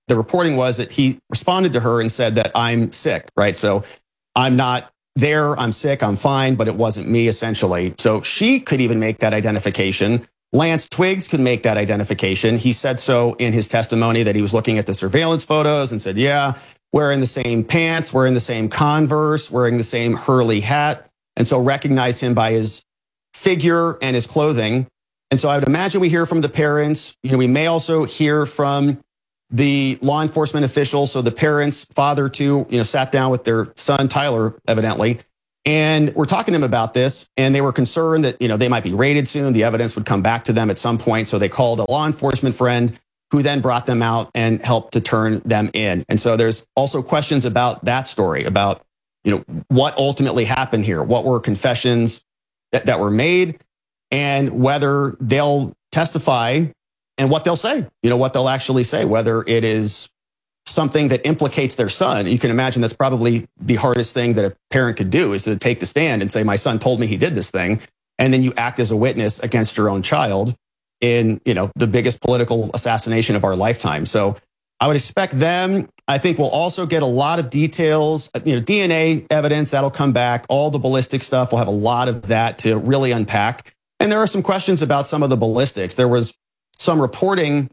the reporting was that he responded to her and said that I'm sick, right? So I'm not there, I'm sick, I'm fine, but it wasn't me, essentially. So she could even make that identification. Lance Twiggs could make that identification. He said so in his testimony that he was looking at the surveillance photos and said, yeah, wearing the same pants, wearing the same Converse, wearing the same Hurley hat. And so recognized him by his figure and his clothing. And so I would imagine we hear from the parents. You know, we may also hear from the law enforcement officials. So the parents, father too, you know, sat down with their son, Tyler, evidently, and we're talking to him about this. And they were concerned that, you know, they might be raided soon. The evidence would come back to them at some point. So they called a law enforcement friend who then brought them out and helped to turn them in. And so there's also questions about that story, about, you know, what ultimately happened here, what were confessions that, that were made, and whether they'll testify and what they'll say, you know, what they'll actually say, whether it is something that implicates their son. You can imagine that's probably the hardest thing that a parent could do, is to take the stand and say, my son told me he did this thing. And then you act as a witness against your own child in, you know, the biggest political assassination of our lifetime. So I would expect them. I think we'll also get a lot of details, you know, D N A evidence that'll come back, all the ballistic stuff. We'll have a lot of that to really unpack. And there are some questions about some of the ballistics. There was some reporting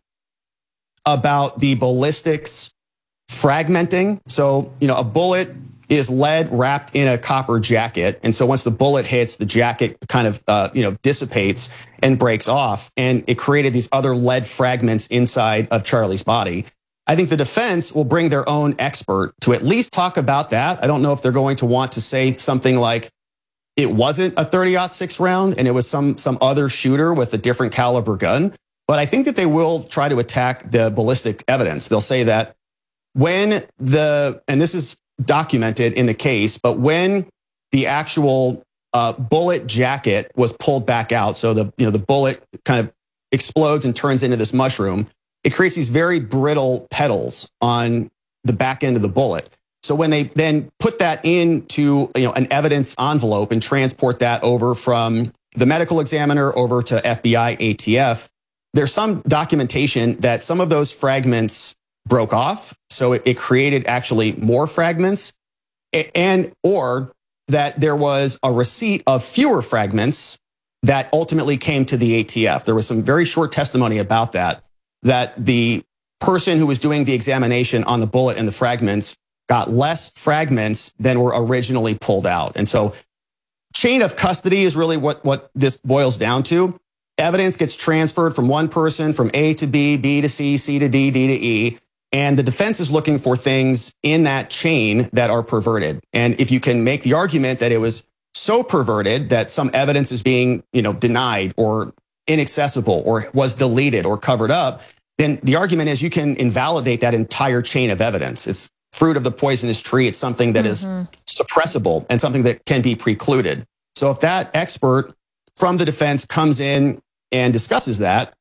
about the ballistics fragmenting. So, you know, a bullet is lead wrapped in a copper jacket. And so once the bullet hits, the jacket kind of, uh, you know, dissipates and breaks off. And it created these other lead fragments inside of Charlie's body. I think the defense will bring their own expert to at least talk about that. I don't know if they're going to want to say something like it wasn't a thirty aught six round and it was some some other shooter with a different caliber gun. But I think that they will try to attack the ballistic evidence. They'll say that when the, and this is documented in the case, but when the actual uh, bullet jacket was pulled back out, so the, you know, the bullet kind of explodes and turns into this mushroom, it creates these very brittle petals on the back end of the bullet. So when they then put that into, you know, an evidence envelope and transport that over from the medical examiner over to F B I A T F, there's some documentation that some of those fragments broke off. So it, it created actually more fragments, and or that there was a receipt of fewer fragments that ultimately came to the A T F. There was some very short testimony about that, that the person who was doing the examination on the bullet and the fragments got less fragments than were originally pulled out. And so chain of custody is really what, what this boils down to. Evidence gets transferred from one person, from A to B, B to C, C to D, D to E. And the defense is looking for things in that chain that are perverted. And if you can make the argument that it was so perverted that some evidence is being, you know, denied or inaccessible or was deleted or covered up, then the argument is you can invalidate that entire chain of evidence. It's fruit of the poisonous tree. It's something that mm-hmm. is suppressible and something that can be precluded. So if that expert from the defense comes in and discusses that,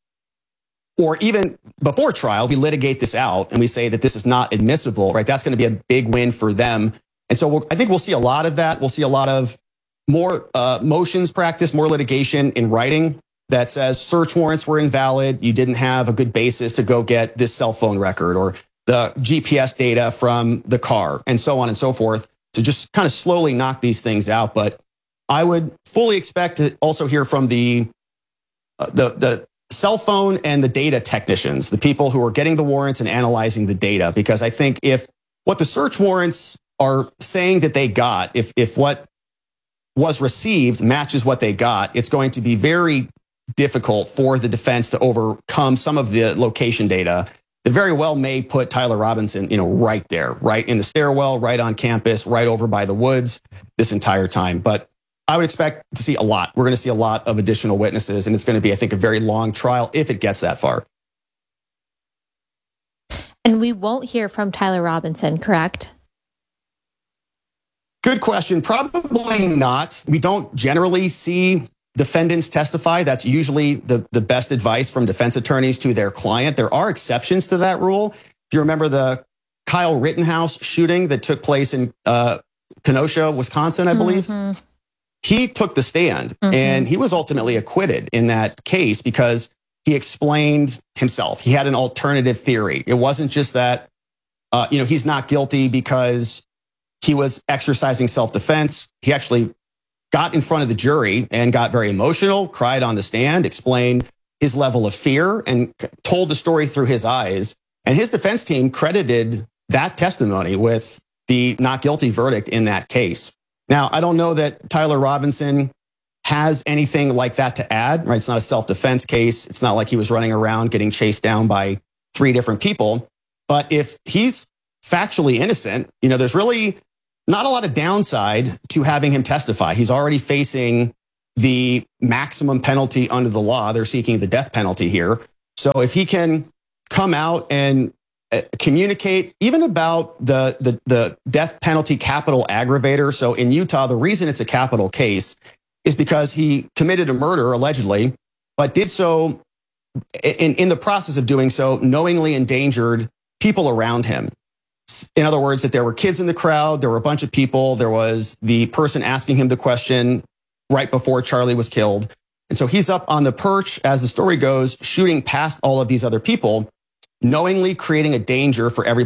or even before trial, we litigate this out and we say that this is not admissible, right? That's going to be a big win for them. And so we'll, I think we'll see a lot of that. We'll see a lot of more uh, motions practice, more litigation in writing that says search warrants were invalid. You didn't have a good basis to go get this cell phone record or the G P S data from the car and so on and so forth, to just kind of slowly knock these things out. But I would fully expect to also hear from the uh, the the cell phone and the data technicians, the people who are getting the warrants and analyzing the data, because I think if what the search warrants are saying that they got, if if what was received matches what they got, it's going to be very difficult for the defense to overcome some of the location data that very well may put Tyler Robinson, you know, right there, right in the stairwell, right on campus, right over by the woods this entire time. But I would expect to see a lot. We're going to see a lot of additional witnesses, and it's going to be, I think, a very long trial if it gets that far. And we won't hear from Tyler Robinson, correct? Good question. Probably not. We don't generally see defendants testify. That's usually the, the best advice from defense attorneys to their client. There are exceptions to that rule. If you remember the Kyle Rittenhouse shooting that took place in uh, Kenosha, Wisconsin, I believe. Mm-hmm. He took the stand mm-hmm. and he was ultimately acquitted in that case because he explained himself. He had an alternative theory. It wasn't just that, uh, you know, he's not guilty because he was exercising self-defense. He actually got in front of the jury and got very emotional, cried on the stand, explained his level of fear, and told the story through his eyes. And his defense team credited that testimony with the not guilty verdict in that case. Now, I don't know that Tyler Robinson has anything like that to add, right? It's not a self-defense case. It's not like he was running around getting chased down by three different people. But if he's factually innocent, you know, there's really not a lot of downside to having him testify. He's already facing the maximum penalty under the law. They're seeking the death penalty here. So if he can come out and uh, communicate even about the, the, the death penalty capital aggravator. So in Utah, the reason it's a capital case is because he committed a murder, allegedly, but did so in, in the process of doing so, knowingly endangered people around him. In other words, that there were kids in the crowd, there were a bunch of people, there was the person asking him the question right before Charlie was killed. And so he's up on the perch, as the story goes, shooting past all of these other people, knowingly creating a danger for everybody.